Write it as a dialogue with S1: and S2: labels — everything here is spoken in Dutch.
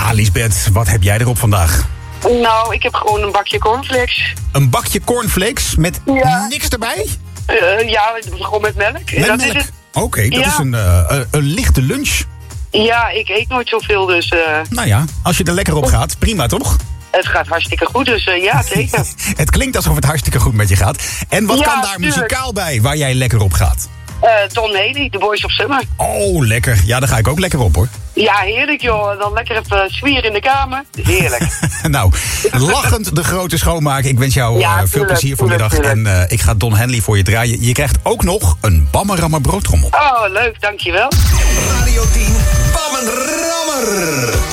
S1: Ja, Liesbeth, wat heb jij erop vandaag?
S2: Nou, ik heb gewoon een bakje cornflakes.
S1: Een bakje cornflakes met niks erbij?
S2: Ja, gewoon met melk.
S1: Met
S2: dat
S1: melk?
S2: is het.
S1: Oké, dat is een lichte lunch.
S2: Ja, ik eet nooit zoveel, dus
S1: Nou ja, als je er lekker op gaat, prima toch?
S2: het gaat hartstikke goed. Dus ja, zeker.
S1: Het klinkt alsof het hartstikke goed met je gaat. En wat
S2: Ja,
S1: kan daar
S2: tuurlijk.
S1: muzikaal bij, waar jij lekker op gaat?
S2: Don Haley, The Voice of Summer.
S1: Oh, lekker. Ja, daar ga ik ook lekker op, hoor.
S2: Ja, heerlijk joh. Dan lekker even zwier in de kamer. Heerlijk.
S1: Nou, lachend de grote schoonmaak. Ik wens jou
S2: Ja,
S1: veel
S2: tuurlijk,
S1: plezier vanmiddag.
S2: tuurlijk.
S1: En ik ga Don Henley voor je draaien. Je krijgt ook nog een Bammerammer broodtrommel.
S2: Oh, leuk. Dankjewel.
S3: Radio 10, Bammen Rammer.